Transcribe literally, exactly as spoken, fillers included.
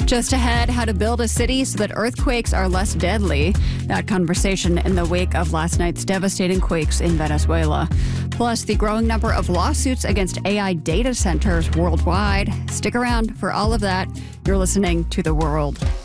Just ahead, how to build a city so that earthquakes are less deadly. That conversation in the wake of last night's devastating quakes in Venezuela. Plus, the growing number of lawsuits against A I data centers worldwide. Stick around for all of that. You're listening to The World.